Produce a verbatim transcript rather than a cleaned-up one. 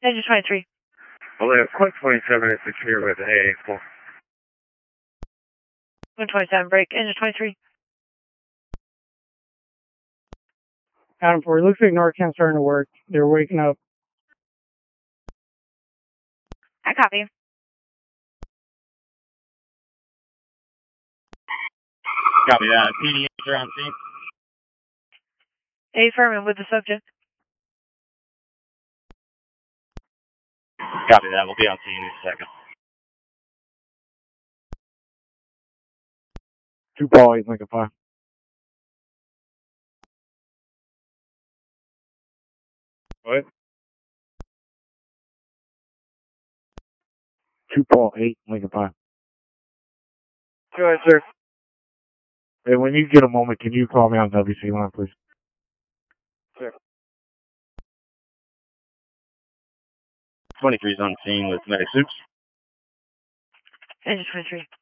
Engine twenty-three. Well, they have Quint twenty-seven is secure with A. Full. one twenty-seven, break. Engine twenty-three. Adam four, it looks like Narcan's starting to work. They're waking up. I copy. Copy that. P D As are on scene. A Furman with the subject. Copy that. We'll be on scene in a second. Two Paul, eight Lincoln five. What? Two Paul, eight Lincoln five. Go ahead, sir. Hey, when you get a moment, can you call me on W C line, please? Sure. twenty-three's on scene with medic suits. Engine twenty-three.